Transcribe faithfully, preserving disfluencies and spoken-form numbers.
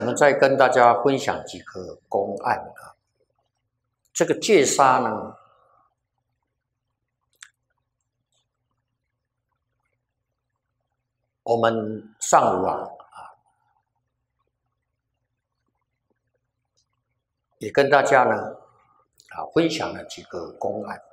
我们再跟大家分享几个公案啊。这个戒杀呢，我们上网啊，也跟大家呢啊分享了几个公案。